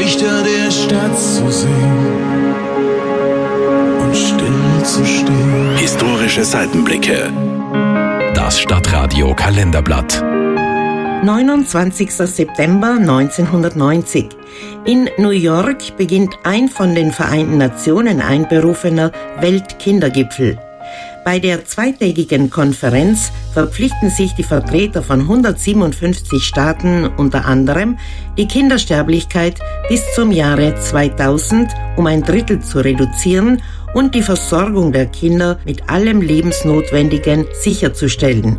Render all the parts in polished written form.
Lichter der Stadt zu sehen und still zu stehen. Historische Seitenblicke. Das Stadtradio Kalenderblatt. 29. September 1990. In New York beginnt ein von den Vereinten Nationen einberufener Weltkindergipfel. Bei der zweitägigen Konferenz verpflichten sich die Vertreter von 157 Staaten unter anderem, die Kindersterblichkeit bis zum Jahre 2000 um 1/3 zu reduzieren und die Versorgung der Kinder mit allem Lebensnotwendigen sicherzustellen.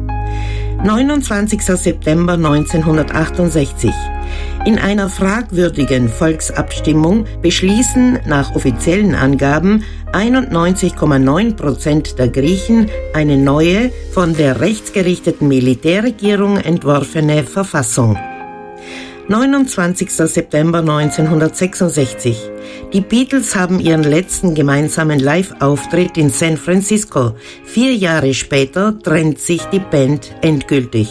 29. September 1968. In einer fragwürdigen Volksabstimmung beschließen nach offiziellen Angaben 91,9% der Griechen eine neue, von der rechtsgerichteten Militärregierung entworfene Verfassung. 29. September 1966. Die Beatles haben ihren letzten gemeinsamen Live-Auftritt in San Francisco. 4 Jahre später trennt sich die Band endgültig.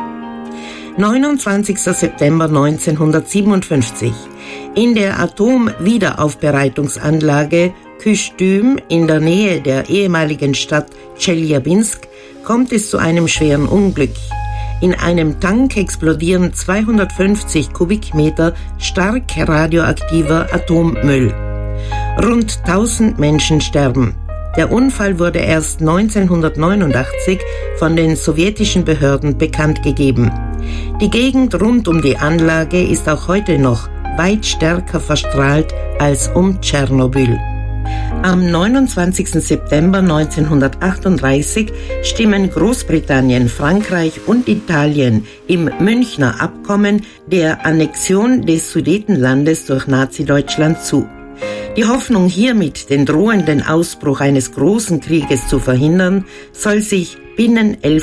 29. September 1957. In der Atomwiederaufbereitungsanlage Kyshtym in der Nähe der ehemaligen Stadt Tscheljabinsk kommt es zu einem schweren Unglück. In einem Tank explodieren 250 Kubikmeter stark radioaktiver Atommüll. Rund 1000 Menschen sterben. Der Unfall wurde erst 1989 von den sowjetischen Behörden bekannt gegeben. Die Gegend rund um die Anlage ist auch heute noch weit stärker verstrahlt als um Tschernobyl. Am 29. September 1938 stimmen Großbritannien, Frankreich und Italien im Münchner Abkommen der Annexion des Sudetenlandes durch Nazi-Deutschland zu. Die Hoffnung, hiermit den drohenden Ausbruch eines großen Krieges zu verhindern, soll sich binnen 11